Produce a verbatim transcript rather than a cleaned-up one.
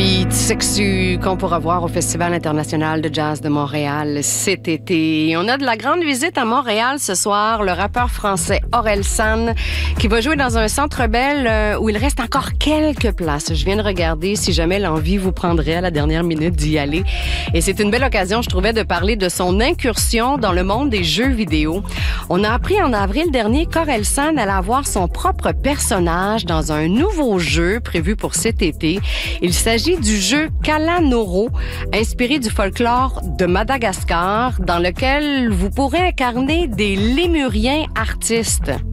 Beat sexy qu'on pourra voir au Festival international de jazz de Montréal cet été. Et on a de la grande visite à Montréal ce soir, le rappeur français Orelsan qui va jouer dans un Centre Bell où il reste encore quelques places. Je viens de regarder si jamais l'envie vous prendrait à la dernière minute d'y aller. Et c'est une belle occasion, je trouvais, de parler de son incursion dans le monde des jeux vidéo. On a appris en avril dernier qu'Orelsan allait avoir son propre personnage dans un nouveau jeu prévu pour cet été. Il s'agit du jeu Kalanoro, inspiré du folklore de Madagascar, dans lequel vous pourrez incarner des lémuriens artistes.